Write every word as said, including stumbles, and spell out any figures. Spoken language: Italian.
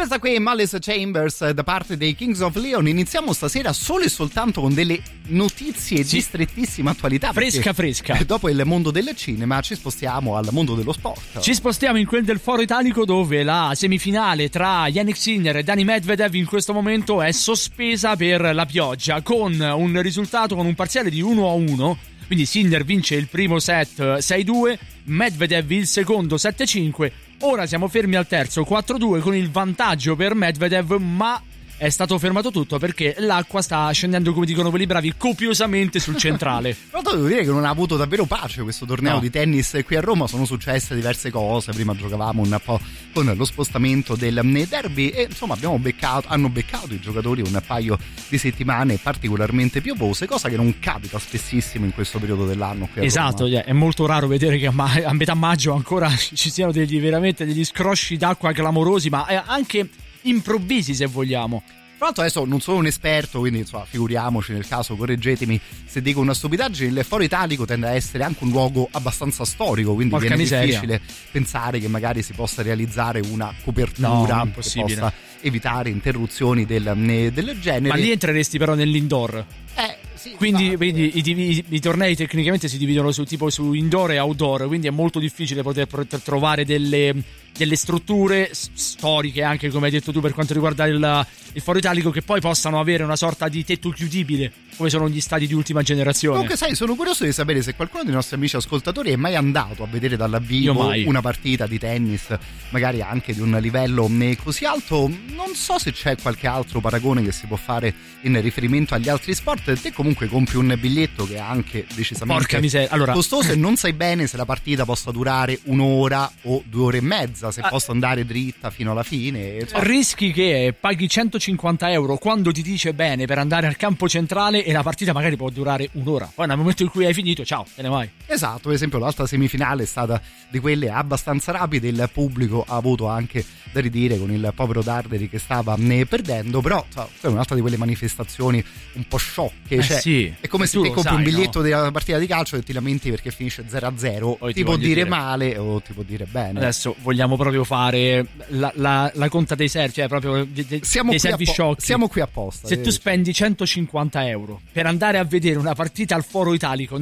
Questa qui è Malice Chambers da parte dei Kings of Leon. Iniziamo stasera solo e soltanto con delle notizie sì. di strettissima attualità. Fresca fresca. Dopo il mondo del cinema ci spostiamo al mondo dello sport. Ci spostiamo in quel del Foro Italico, dove la semifinale tra Yannick Sinner e Dani Medvedev in questo momento è sospesa per la pioggia, con un risultato, con un parziale di uno a uno. Quindi Sinner vince il primo set sei due, Medvedev il secondo sette cinque. Ora siamo fermi al terzo quattro due con il vantaggio per Medvedev, ma è stato fermato tutto perché l'acqua sta scendendo, come dicono quelli bravi, copiosamente sul centrale. Però devo dire che non ha avuto davvero pace questo torneo no. di tennis qui a Roma. Sono successe diverse cose. Prima giocavamo un po' con lo spostamento del derby e insomma abbiamo beccato, hanno beccato i giocatori un paio di settimane particolarmente piovose, cosa che non capita spessissimo in questo periodo dell'anno qui a esatto, Roma. È molto raro vedere che a, ma- a metà maggio ancora ci siano degli, veramente degli scrosci d'acqua clamorosi, ma anche improvvisi, se vogliamo. Tra l'altro adesso non sono un esperto, quindi insomma figuriamoci, nel caso correggetemi se dico una stupidaggine. Il Foro Italico tende a essere anche un luogo abbastanza storico, quindi Porca viene miseria. difficile pensare che magari si possa realizzare una copertura no, che possa evitare interruzioni del, del genere. Ma lì entreresti però nell'indoor. Eh sì, quindi, ma... quindi i, i, i tornei tecnicamente si dividono su tipo su indoor e outdoor, quindi è molto difficile poter, poter trovare delle, delle strutture storiche, anche come hai detto tu per quanto riguarda il, il Foro Italico, che poi possano avere una sorta di tetto chiudibile come sono gli stadi di ultima generazione. Comunque sai, sono curioso di sapere se qualcuno dei nostri amici ascoltatori è mai andato a vedere dal vivo una partita di tennis, magari anche di un livello così alto. Non so se c'è qualche altro paragone che si può fare in riferimento agli altri sport. Te comunque compri un biglietto che è anche decisamente allora... costoso e non sai bene se la partita possa durare un'ora o due ore e mezza, se ah. possa andare dritta fino alla fine. Insomma. Rischi che paghi centocinquanta euro quando ti dice bene per andare al campo centrale e la partita magari può durare un'ora, poi nel momento in cui hai finito ciao, te ne vai. Esatto, per esempio l'altra semifinale è stata di quelle abbastanza rapide, il pubblico ha avuto anche da ridire con il povero Darderi che stava ne perdendo, però è un'altra di quelle manifestazioni un po' sciocche, eh cioè sì, è come se ti compri sai, un biglietto no? della partita di calcio e ti lamenti perché finisce zero a zero, ti, ti può dire, dire male o ti può dire bene. Adesso vogliamo proprio fare la, la, la conta dei servi, cioè proprio de, de, siamo dei qui servi po- sciocchi. Siamo qui apposta. Se tu spendi centocinquanta euro per andare a vedere una partita al Foro Italico